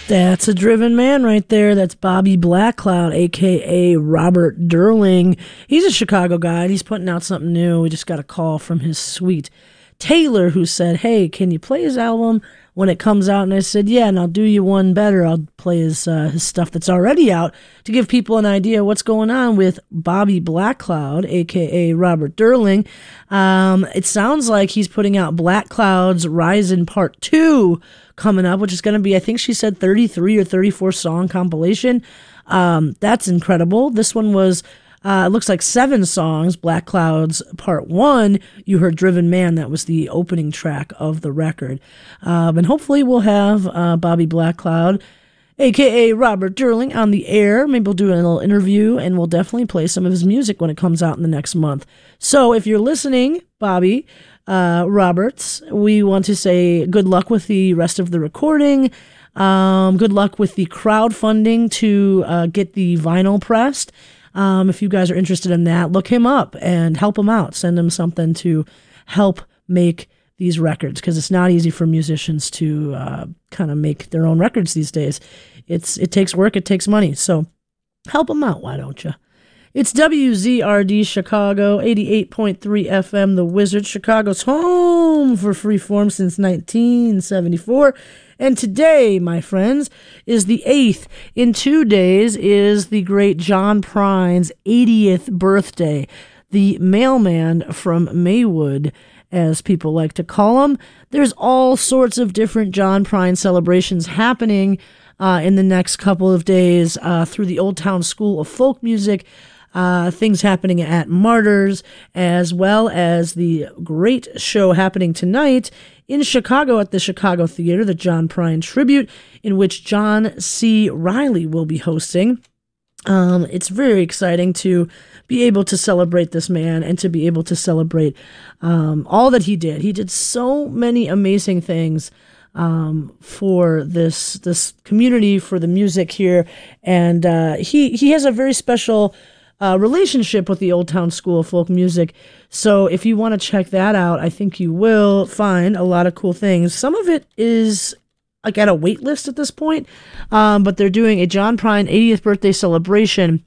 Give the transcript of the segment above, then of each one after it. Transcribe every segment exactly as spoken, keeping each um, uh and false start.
That's a driven man right there. That's Bobby Blackcloud, a k a. Robert Durling. He's a Chicago guy, and he's putting out something new. We just got a call from his sweet Taylor, who said, hey, can you play his album when it comes out? And I said, yeah, and I'll do you one better. I'll play his, uh, his stuff that's already out to give people an idea what's going on with Bobby Blackcloud, a k a. Robert Durling. Um, it sounds like he's putting out Black Cloud's Rising Part two coming up, which is going to be, I think she said thirty-three or thirty-four song compilation. Um, that's incredible. This one was Uh, it looks like seven songs. Black Cloud's Part One, you heard Driven Man. That was the opening track of the record. Um, and hopefully we'll have uh, Bobby Blackcloud, a k a. Robert Durling, on the air. Maybe we'll do a little interview, and we'll definitely play some of his music when it comes out in the next month. So if you're listening, Bobby uh, Roberts, we want to say good luck with the rest of the recording. Um, good luck with the crowdfunding to uh, get the vinyl pressed. Um, if you guys are interested in that, look him up and help him out. Send him something to help make these records, because it's not easy for musicians to uh, kind of make their own records these days. It's It takes work, it takes money. So help him out, why don't you? It's W Z R D Chicago, eighty-eight point three F M, The Wizard, Chicago's home for freeform since nineteen seventy-four. And today, my friends, is the eighth. In two days is the great John Prine's eightieth birthday. The mailman from Maywood, as people like to call him. There's all sorts of different John Prine celebrations happening uh, in the next couple of days uh, through the Old Town School of Folk Music. Uh, things happening at Martyrs, as well as the great show happening tonight in Chicago at the Chicago Theater, the John Prine Tribute, in which John C. Reilly will be hosting. Um, it's very exciting to be able to celebrate this man and to be able to celebrate um, all that he did. He did so many amazing things um, for this this community, for the music here, and uh, he he has a very special Uh, relationship with the Old Town School of Folk Music. So if you want to check that out, I think you will find a lot of cool things. Some of it is like at a wait list at this point, um, but they're doing a John Prine eightieth birthday celebration,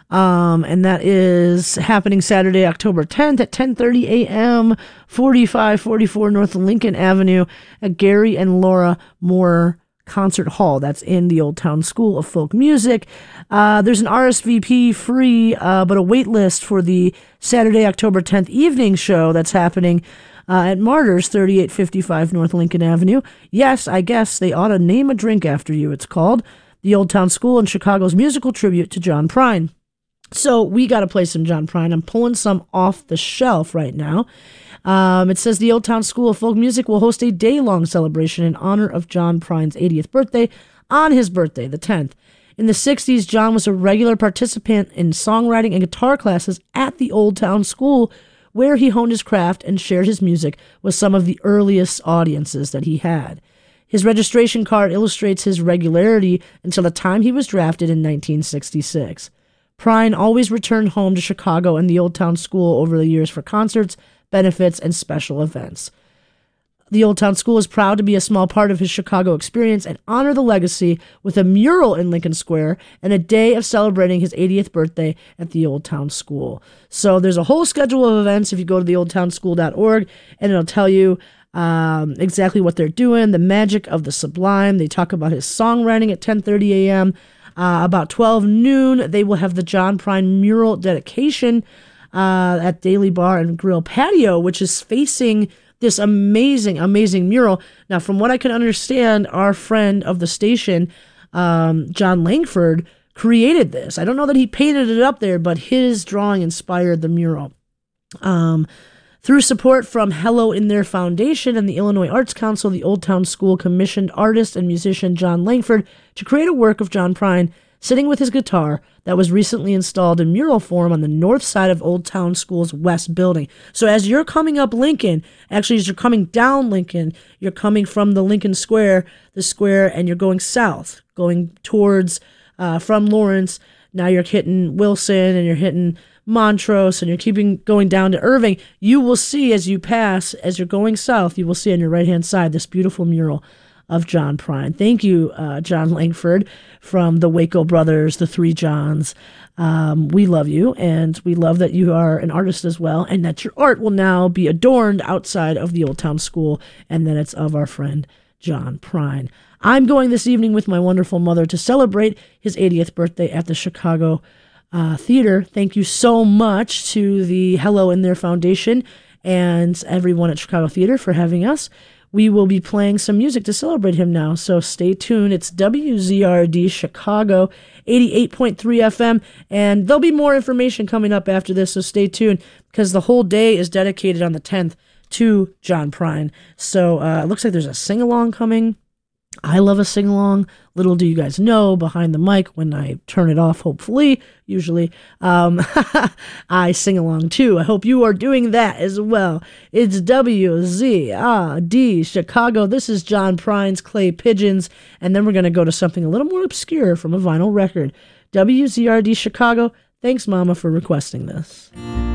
um, and that is happening Saturday, October tenth at ten thirty a.m., forty-five forty-four North Lincoln Avenue at Gary and Laura Moore Concert Hall. That's in the Old Town School of Folk Music. Uh, there's an R S V P free, uh, but a wait list for the Saturday, October tenth evening show that's happening uh, at Martyrs, thirty-eight fifty-five North Lincoln Avenue. Yes, I guess they ought to name a drink after you. It's called the Old Town School and Chicago's musical tribute to John Prine. So we got to play some John Prine. I'm pulling some off the shelf right now. Um, it says the Old Town School of Folk Music will host a day-long celebration in honor of John Prine's eightieth birthday on his birthday, the tenth. In the sixties, John was a regular participant in songwriting and guitar classes at the Old Town School, where he honed his craft and shared his music with some of the earliest audiences that he had. His registration card illustrates his regularity until the time he was drafted in nineteen sixty-six. Prine always returned home to Chicago and the Old Town School over the years for concerts, benefits, and special events. The Old Town School is proud to be a small part of his Chicago experience and honor the legacy with a mural in Lincoln Square and a day of celebrating his eightieth birthday at the Old Town School. So there's a whole schedule of events if you go to the old town school dot org, and it'll tell you um, exactly what they're doing, the magic of the sublime. They talk about his songwriting at ten thirty a.m. Uh, about twelve noon, they will have the John Prine mural dedication uh, at Daily Bar and Grill Patio, which is facing this amazing, amazing mural. Now, from what I can understand, our friend of the station, um, John Langford, created this. I don't know that he painted it up there, but his drawing inspired the mural. Um, through support from Hello in There Foundation and the Illinois Arts Council, the Old Town School commissioned artist and musician John Langford to create a work of John Prine sitting with his guitar that was recently installed in mural form on the north side of Old Town School's west building. So as you're coming up Lincoln, actually as you're coming down Lincoln, you're coming from the Lincoln Square, the square, and you're going south, going towards, uh, from Lawrence. Now you're hitting Wilson and you're hitting Montrose and you're keeping going down to Irving. You will see as you pass, as you're going south, you will see on your right-hand side this beautiful mural of John Prine. Thank you, uh, John Langford from the Waco Brothers, the Three Johns. Um, we love you, and we love that you are an artist as well, and that your art will now be adorned outside of the Old Town School, and that it's of our friend John Prine. I'm going this evening with my wonderful mother to celebrate his eightieth birthday at the Chicago uh, Theater. Thank you so much to the Hello in There Foundation and everyone at Chicago Theater for having us. We will be playing some music to celebrate him now, so stay tuned. It's W Z R D Chicago, eighty-eight point three F M, and there'll be more information coming up after this, so stay tuned, because the whole day is dedicated on the tenth to John Prine. So uh, it looks like there's a sing-along coming. I love a sing-along. Little do you guys know, behind the mic, when I turn it off, hopefully, usually, um, I sing along too. I hope you are doing that as well. It's W Z R D Chicago. This is John Prine's Clay Pigeons, and then we're going to go to something a little more obscure from a vinyl record. W Z R D Chicago. Thanks, Mama, for requesting this.